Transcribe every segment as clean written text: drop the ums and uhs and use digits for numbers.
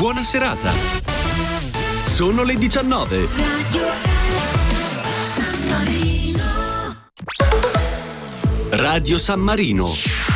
buona serata. Sono le 19. Radio San Marino.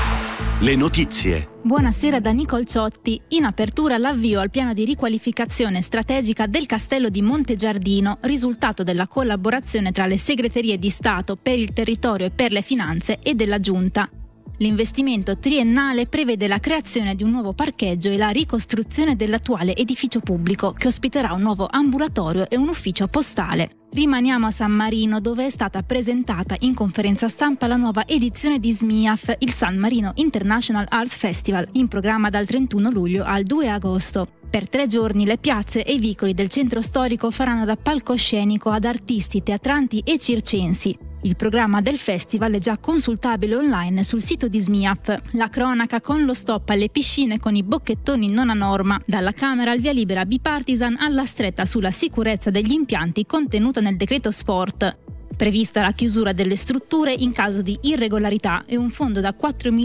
Le notizie. Buonasera da Nicole Ciotti. In apertura l'avvio al piano di riqualificazione strategica del castello di Montegiardino, risultato della collaborazione tra le segreterie di Stato per il territorio e per le finanze e della Giunta. L'investimento triennale prevede la creazione di un nuovo parcheggio e la ricostruzione dell'attuale edificio pubblico, che ospiterà un nuovo ambulatorio e un ufficio postale. Rimaniamo a San Marino, dove è stata presentata in conferenza stampa la nuova edizione di SMIAF, il San Marino International Arts Festival, in programma dal 31 luglio al 2 agosto. Per 3 giorni le piazze e i vicoli del centro storico faranno da palcoscenico ad artisti, teatranti e circensi. Il programma del festival è già consultabile online sul sito di SMIAF. La cronaca con lo stop alle piscine con i bocchettoni non a norma, dalla Camera al via libera bipartisan alla stretta sulla sicurezza degli impianti contenuta nel decreto sport. Prevista la chiusura delle strutture in caso di irregolarità e un fondo da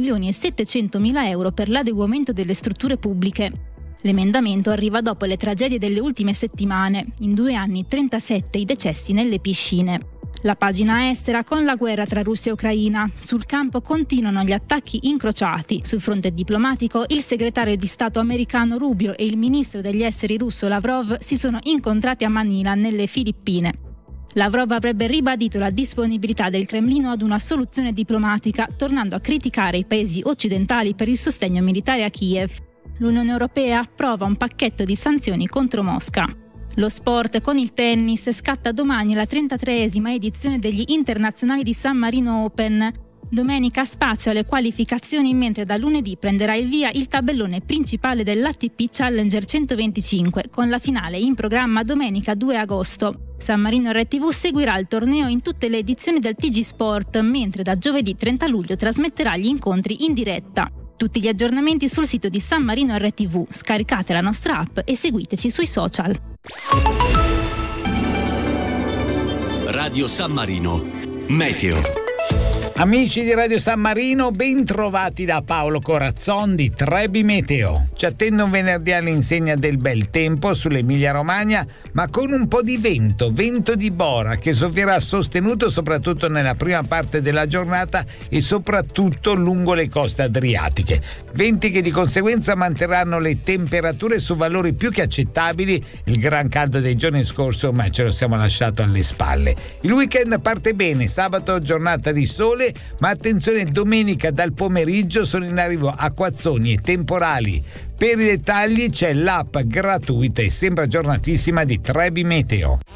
4.700.000 euro per l'adeguamento delle strutture pubbliche. L'emendamento arriva dopo le tragedie delle ultime settimane, in 2 anni 37 i decessi nelle piscine. La pagina estera con la guerra tra Russia e Ucraina. Sul campo continuano gli attacchi incrociati. Sul fronte diplomatico, il segretario di Stato americano Rubio e il ministro degli esteri russo Lavrov si sono incontrati a Manila, nelle Filippine. Lavrov avrebbe ribadito la disponibilità del Cremlino ad una soluzione diplomatica, tornando a criticare i paesi occidentali per il sostegno militare a Kiev. L'Unione Europea approva un pacchetto di sanzioni contro Mosca. Lo sport con il tennis. Scatta domani la 33esima edizione degli internazionali di San Marino Open. Domenica spazio alle qualificazioni, mentre da lunedì prenderà il via il tabellone principale dell'ATP Challenger 125, con la finale in programma domenica 2 agosto. San Marino RTV seguirà il torneo in tutte le edizioni del TG Sport, mentre da giovedì 30 luglio trasmetterà gli incontri in diretta. Tutti gli aggiornamenti sul sito di San Marino RTV. Scaricate la nostra app e seguiteci sui social. Radio San Marino. Meteo. Amici di Radio San Marino, ben trovati da Paolo Corazzon di Trebi Meteo. Ci attende un venerdì all'insegna del bel tempo sull'Emilia Romagna, ma con un po' di vento di bora, che soffierà sostenuto soprattutto nella prima parte della giornata e soprattutto lungo le coste adriatiche. Venti che di conseguenza manterranno le temperature su valori più che accettabili. Il gran caldo dei giorni scorsi ormai ce lo siamo lasciato alle spalle. Il weekend parte bene, sabato giornata di sole, ma attenzione, domenica dal pomeriggio sono in arrivo acquazzoni e temporali. Per i dettagli c'è l'app gratuita e sempre aggiornatissima di Trebi Meteo.